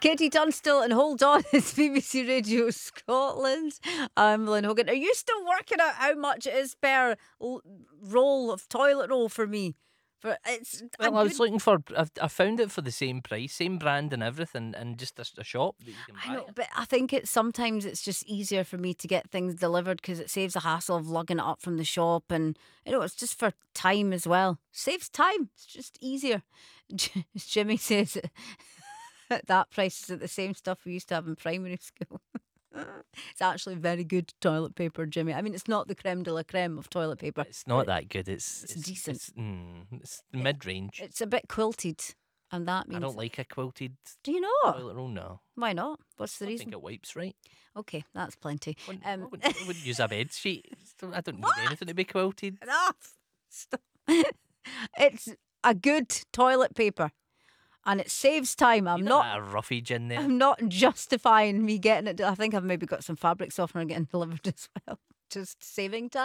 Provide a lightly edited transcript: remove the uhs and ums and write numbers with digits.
Katie Tunstall and Hold On is BBC Radio Scotland. I'm Lynn Hogan. Are you still working out how much it is per roll of toilet roll for me? Well, I was looking for. I found it for the same price, same brand and everything, and just a shop that you can buy. I know, but I think sometimes it's just easier for me to get things delivered because it saves the hassle of lugging it up from the shop, and it's just for time as well. Saves time. It's just easier. Jimmy says at that price is it the same stuff we used to have in primary school. It's actually very good toilet paper, Jimmy. I mean, it's not the creme de la creme of toilet paper. It's not that good. It's decent. It's mid-range. It's a bit quilted, and that means I don't like a quilted. Do you not? Toilet roll, no. Why not? What's the I reason? think it wipes right. Okay, that's plenty. I wouldn't use a bed sheet. I don't need anything to be quilted. Enough. Stop. It's a good toilet paper. And it saves time. I'm not a roughage in there. I'm not justifying me getting it. I think I've maybe got some fabric softener getting delivered as well. Just saving time.